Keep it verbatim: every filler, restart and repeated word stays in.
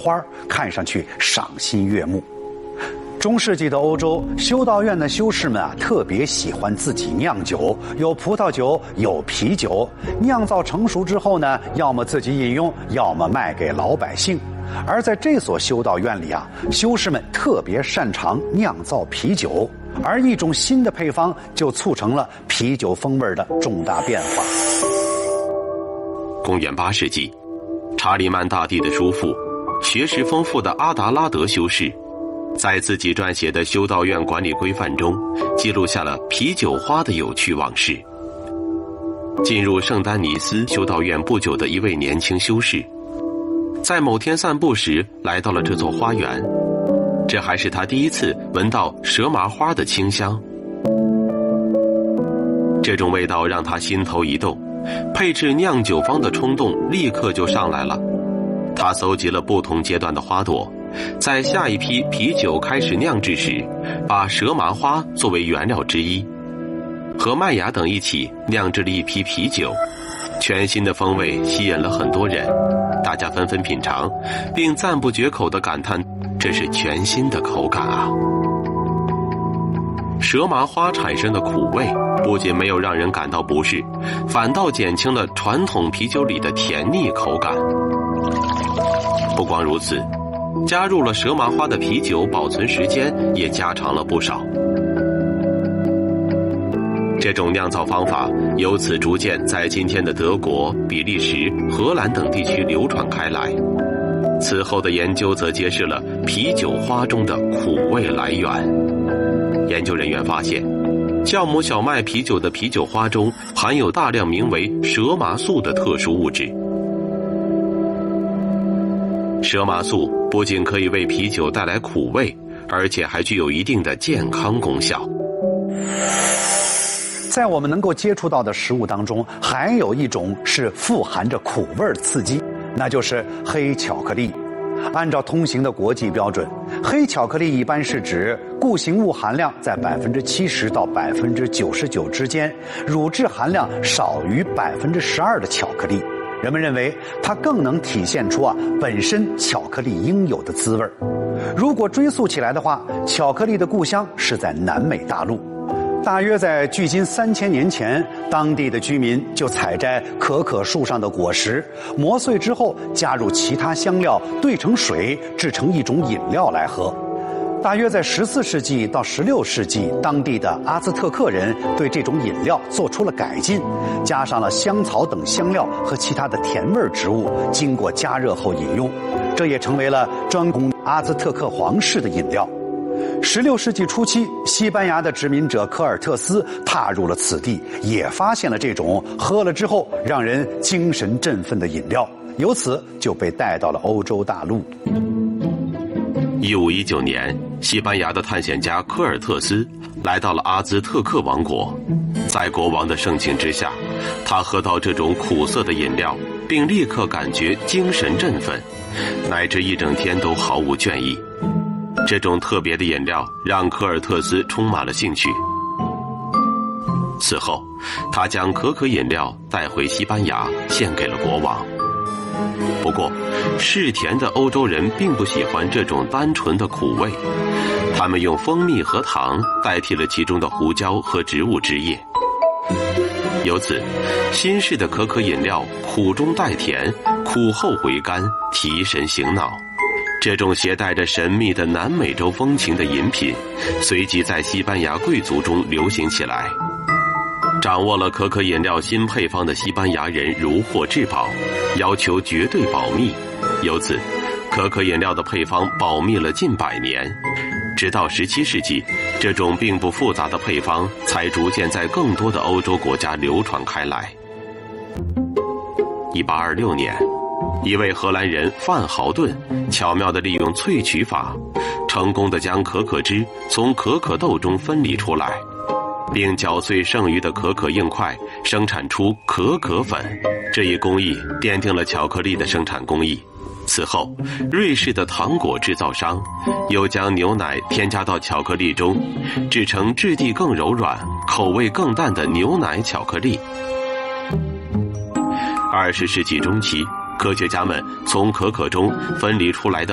花，看上去赏心悦目。中世纪的欧洲，修道院的修士们啊，特别喜欢自己酿酒，有葡萄酒，有啤酒。酿造成熟之后呢，要么自己饮用，要么卖给老百姓。而在这所修道院里啊，修士们特别擅长酿造啤酒，而一种新的配方就促成了啤酒风味的重大变化。 公元八世纪，查理曼大帝的叔父，学识丰富的阿达拉德修士，在自己撰写的修道院管理规范中，记录下了啤酒花的有趣往事。进入圣丹尼斯修道院不久的一位年轻修士，在某天散步时来到了这座花园，这还是他第一次闻到蛇麻花的清香。这种味道让他心头一动，配制酿酒方的冲动立刻就上来了。他搜集了不同阶段的花朵，在下一批啤酒开始酿制时，把蛇麻花作为原料之一，和麦芽等一起酿制了一批啤酒。全新的风味吸引了很多人，大家纷纷品尝，并赞不绝口地感叹这是全新的口感啊。蛇麻花产生的苦味不仅没有让人感到不适，反倒减轻了传统啤酒里的甜腻口感。不光如此，加入了蛇麻花的啤酒保存时间也加长了不少。这种酿造方法由此逐渐在今天的德国、比利时、荷兰等地区流传开来。此后的研究则揭示了啤酒花中的苦味来源。研究人员发现，酵母小麦啤酒的啤酒花中含有大量名为蛇麻素的特殊物质。蛇麻素不仅可以为啤酒带来苦味，而且还具有一定的健康功效。 在我们能够接触到的食物当中，还有一种是富含着苦味的刺激，那就是黑巧克力。按照通行的国际标准，黑巧克力一般是指固形物含量在百分之七十到百分之九十九之间，乳质含量少于百分之十二的巧克力。人们认为它更能体现出啊本身巧克力应有的滋味。如果追溯起来的话，巧克力的故乡是在南美大陆。大约在距今三千年前，当地的居民就采摘可可树上的果实，磨碎之后加入其他香料，兑成水，制成一种饮料来喝。大约在十四世纪到十六世纪，当地的阿兹特克人对这种饮料做出了改进，加上了香草等香料和其他的甜味植物，经过加热后饮用，这也成为了专供阿兹特克皇室的饮料。十六世纪初期，西班牙的殖民者科尔特斯踏入了此地，也发现了这种喝了之后让人精神振奋的饮料，由此就被带到了欧洲大陆。 一五一九年，西班牙的探险家科尔特斯来到了阿兹特克王国，在国王的盛情之下，他喝到这种苦涩的饮料，并立刻感觉精神振奋，乃至一整天都毫无倦意。这种特别的饮料让科尔特斯充满了兴趣。此后，他将可可饮料带回西班牙，献给了国王。不过，嗜甜的欧洲人并不喜欢这种单纯的苦味，他们用蜂蜜和糖代替了其中的胡椒和植物汁液。由此，新式的可可饮料苦中带甜，苦后回甘，提神醒脑。这种携带着神秘的南美洲风情的饮品，随即在西班牙贵族中流行起来。掌握了可可饮料新配方的西班牙人如获至宝，要求绝对保密。由此，可可饮料的配方保密了近百年，直到十七世纪，这种并不复杂的配方才逐渐在更多的欧洲国家流传开来。一八二六年，一位荷兰人范豪顿巧妙地利用萃取法，成功地将可可汁从可可豆中分离出来，并搅碎剩余的可可硬块，生产出可可粉。这一工艺奠定了巧克力的生产工艺。此后，瑞士的糖果制造商又将牛奶添加到巧克力中，制成质地更柔软、口味更淡的牛奶巧克力。二十世纪中期，科学家们从可可中分离出来的